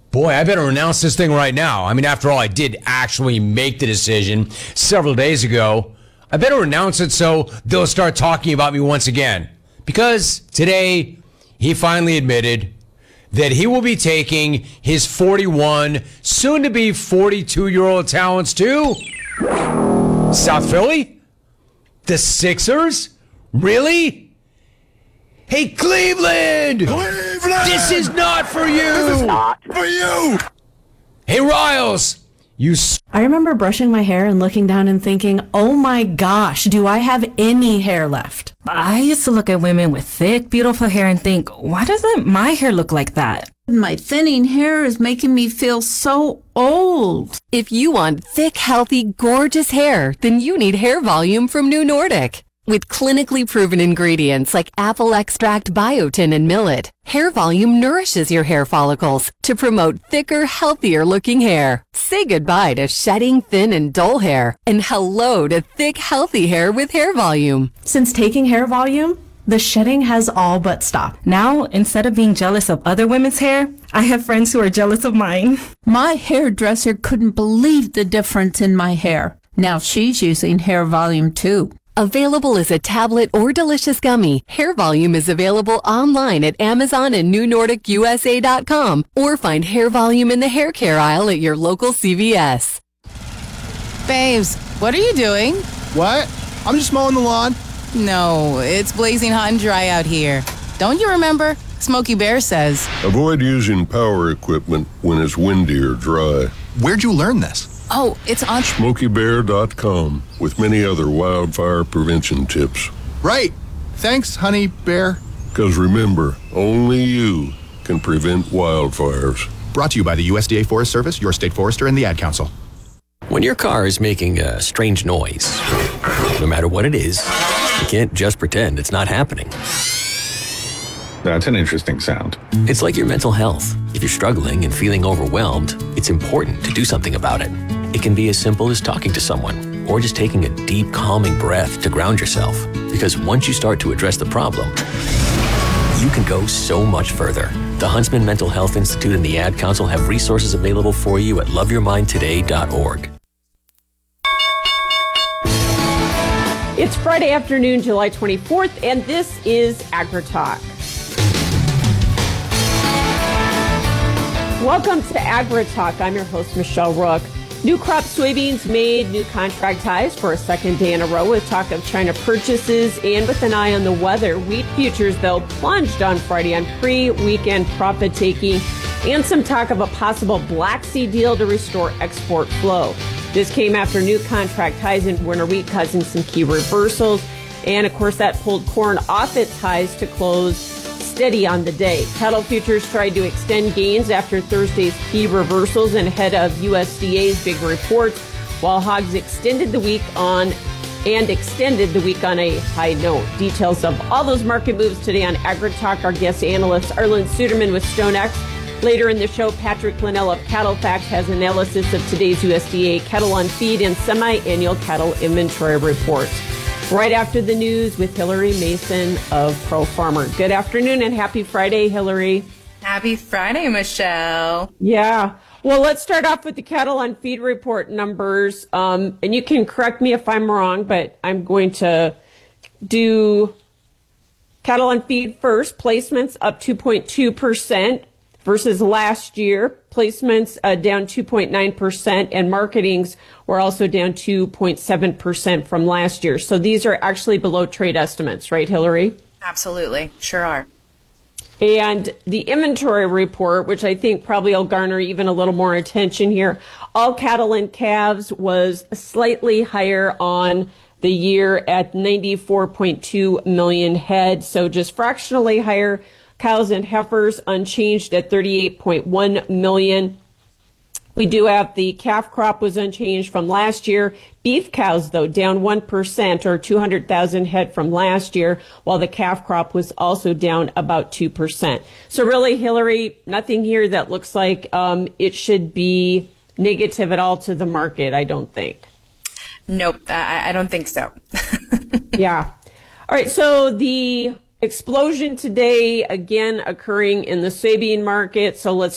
Boy, I better announce this thing right now. I mean, after all, I did actually make the decision several days ago. I better announce it so they'll start talking about me once again. Because today, he finally admitted that he will be taking his 41, soon-to-be 42-year-old talents to South Philly? The Sixers? Really? Hey, Cleveland! Cleveland! This is not for you! This is not for you! Hey, Riles! I remember brushing my hair and looking down and thinking, oh my gosh, do I have any hair left? I used to look at women with thick, beautiful hair and think, why doesn't my hair look like that? My thinning hair is making me feel so old. If you want thick, healthy, gorgeous hair, then you need Hair Volume from New Nordic. With clinically proven ingredients like apple extract, biotin, and millet, Hair Volume nourishes your hair follicles to promote thicker, healthier looking hair. Say goodbye to shedding, thin, and dull hair, and hello to thick, healthy hair with Hair Volume. Since taking Hair Volume, the shedding has all but stopped. Now, instead of being jealous of other women's hair, I have friends who are jealous of mine. My hairdresser couldn't believe the difference in my hair. Now she's using Hair Volume too. Available as a tablet or delicious gummy, Hair Volume is available online at Amazon and NewNordicUSA.com, or find Hair Volume in the hair care aisle at your local CVS. Babes, what are you doing? What? I'm just mowing the lawn. No, it's blazing hot and dry out here. Don't you remember? Smokey Bear says. Avoid using power equipment when it's windy or dry. Where'd you learn this? Oh, it's on SmokeyBear.com with many other wildfire prevention tips. Right. Thanks, honey bear. Because remember, only you can prevent wildfires. Brought to you by the USDA Forest Service, your state forester, and the Ad Council. When your car is making a strange noise, no matter what it is, you can't just pretend it's not happening. That's an interesting sound. It's like your mental health. If you're struggling and feeling overwhelmed, it's important to do something about it. It can be as simple as talking to someone or just taking a deep, calming breath to ground yourself. Because once you start to address the problem, you can go so much further. The Huntsman Mental Health Institute and the Ad Council have resources available for you at loveyourmindtoday.org. It's Friday afternoon, July 24th, and this is AgriTalk. Welcome to AgriTalk. I'm your host, Michelle Rook. New crop soybeans made new contract highs for a second day in a row with talk of China purchases and with an eye on the weather. Wheat futures, though, plunged on Friday on pre-weekend profit taking and some talk of a possible Black Sea deal to restore export flow. This came after new contract highs in winter wheat causing some key reversals. And, of course, that pulled corn off its highs to close steady on the day. Cattle futures tried to extend gains after Thursday's key reversals and ahead of USDA's big reports, while hogs extended the week on a high note. Details of all those market moves today on AgriTalk. Our guest analyst Arlan Suderman with StoneX. Later in the show, Patrick Linnell of Cattle Facts has analysis of today's USDA cattle on feed and semi-annual cattle inventory reports. Right after the news with Hillary Mason of Pro Farmer. Good afternoon and happy Friday, Hillary. Happy Friday, Michelle. Yeah. Well, let's start off with the cattle on feed report numbers. And you can correct me if I'm wrong, but I'm going to do cattle on feed first. Placements up 2.2%. Versus last year, placements down 2.9%, and marketings were also down 2.7% from last year. So these are actually below trade estimates, right, Hillary? Absolutely. Sure are. And the inventory report, which I think probably will garner even a little more attention here, all cattle and calves was slightly higher on the year at 94.2 million head. So just fractionally higher. Cows and heifers unchanged at 38.1 million. We do have the calf crop was unchanged from last year. Beef cows, though, down 1% or 200,000 head from last year, while the calf crop was also down about 2%. So really, Hillary, nothing here that looks like it should be negative at all to the market, I don't think. Nope, I don't think so. Yeah. All right, so the explosion today, again, occurring in the soybean market. So let's